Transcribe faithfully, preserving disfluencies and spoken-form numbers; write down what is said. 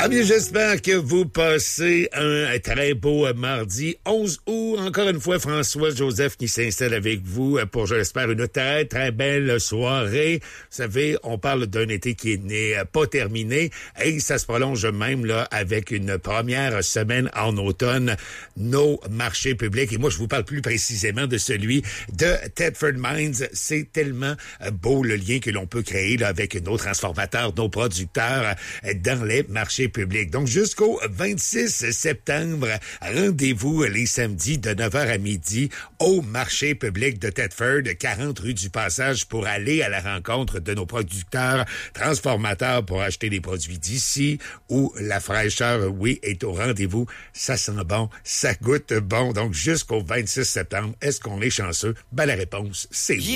Ah bien, j'espère que vous passez un très beau mardi onze août. Encore une fois, François-Joseph qui s'installe avec vous pour, je l'espère, une très, très belle soirée. Vous savez, on parle d'un été qui n'est pas terminé et ça se prolonge même là avec une première semaine en automne, nos marchés publics. Et moi, je vous parle plus précisément de celui de Thetford Mines. C'est tellement beau le lien que l'on peut créer là, avec nos transformateurs, nos producteurs dans les marchés publics. Donc, jusqu'au vingt-six septembre, rendez-vous les samedis de neuf heures à midi au marché public de Thetford, quarante rue du Passage, pour aller à la rencontre de nos producteurs, transformateurs pour acheter des produits d'ici où la fraîcheur, oui, est au rendez-vous. Ça sent bon, ça goûte bon. Donc, jusqu'au vingt-six septembre, est-ce qu'on est chanceux? Ben, la réponse, c'est oui.